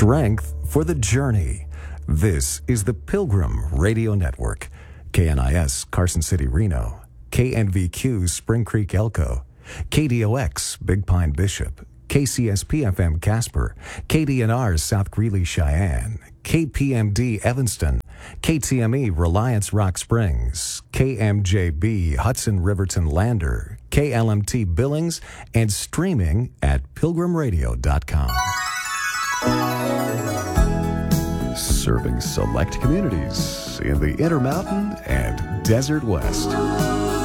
strength for the journey. This is the Pilgrim Radio Network. KNIS, Carson City, Reno. KNVQ, Spring Creek, Elko. KDOX, Big Pine, Bishop. KCSP-FM, Casper. KDNR, South Greeley, Cheyenne. KPMD, Evanston. KTME, Reliance, Rock Springs. KMJB, Hudson, Riverton, Lander. KLMT, Billings, and streaming at pilgrimradio.com. Serving select communities in the Intermountain and Desert West.